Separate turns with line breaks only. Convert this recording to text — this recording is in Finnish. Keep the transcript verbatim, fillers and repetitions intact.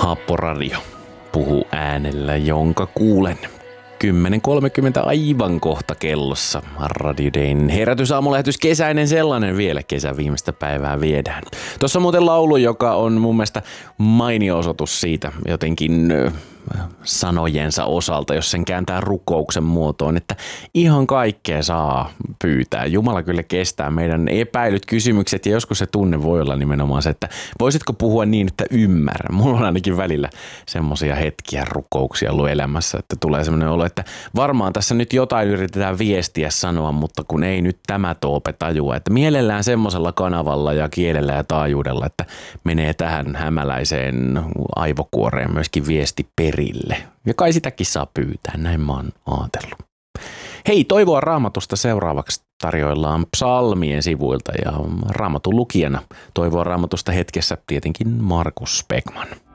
Happoradio puhuu äänellä, jonka kuulen. kymmenen kolmekymmentä aivan kohta kellossa. Radio Dayn herätysaamulähetys, kesäinen sellainen vielä, kesän viimeistä päivää viedään. Tuossa on muuten laulu, joka on mun mielestä mainio osoitus siitä jotenkin sanojensa osalta, jos sen kääntää rukouksen muotoon, että ihan kaikkea saa pyytää. Jumala kyllä kestää meidän epäilyt, kysymykset ja joskus se tunne voi olla nimenomaan se, että voisitko puhua niin, että ymmärrän. Mulla on ainakin välillä semmoisia hetkiä, rukouksia ollut elämässä, että tulee semmoinen olo, että varmaan tässä nyt jotain yritetään viestiä sanoa, mutta kun ei nyt tämä toope tajua, että mielellään semmoisella kanavalla ja kielellä ja taajuudella, että menee tähän hämäläiseen aivokuoreen myöskin viesti perille. Ja kai sitäkin saa pyytää, näin mä oon ajatellut. Hei, toivoa Raamatusta seuraavaksi tarjoillaan psalmien sivuilta ja Raamatun lukijana toivoa Raamatusta hetkessä tietenkin Markus Beckman.